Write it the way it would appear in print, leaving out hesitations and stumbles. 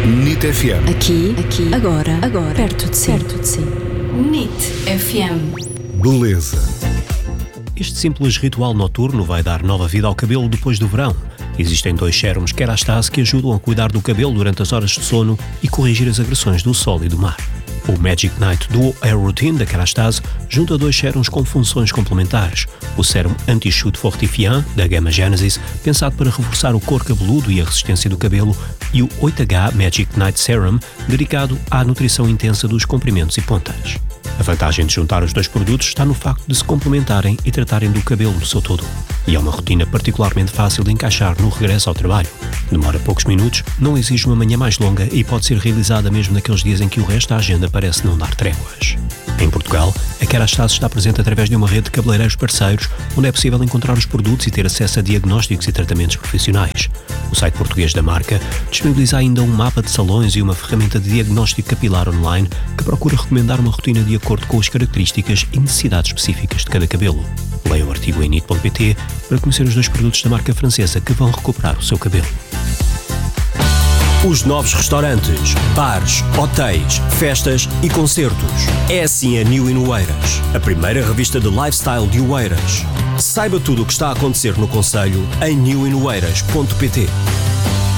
NIT FM. Aqui, agora, perto de si. NIT FM. Beleza. Este simples ritual noturno vai dar nova vida ao cabelo depois do verão. Existem 2 sérums Kerastase que ajudam a cuidar do cabelo durante as horas de sono e corrigir as agressões do sol e do mar. O Magic Night Duo Hair Routine da Kerastase junta 2 sérums com funções complementares. O sérum Anti-Chute Fortifiant, da gama Genesis, pensado para reforçar o couro cabeludo e a resistência do cabelo, e o 8H Magic Night Serum, dedicado à nutrição intensa dos comprimentos e pontas. A vantagem de juntar os 2 produtos está no facto de se complementarem e tratarem do cabelo no seu todo. E é uma rotina particularmente fácil de encaixar no regresso ao trabalho. Demora poucos minutos, não exige uma manhã mais longa e pode ser realizada mesmo naqueles dias em que o resto da agenda parece não dar tréguas. Em Portugal, a Kerastase está presente através de uma rede de cabeleireiros parceiros, onde é possível encontrar os produtos e ter acesso a diagnósticos e tratamentos profissionais. O site português da marca disponibiliza ainda um mapa de salões e uma ferramenta de diagnóstico capilar online que procura recomendar uma rotina de acordo com as características e necessidades específicas de cada cabelo. Leia o artigo em NIT.pt para conhecer os 2 produtos da marca francesa que vão recuperar o seu cabelo. Os novos restaurantes, bares, hotéis, festas e concertos. É assim a New in Oeiras, a primeira revista de lifestyle de Oeiras. Saiba tudo o que está a acontecer no concelho em newinoeiras.pt.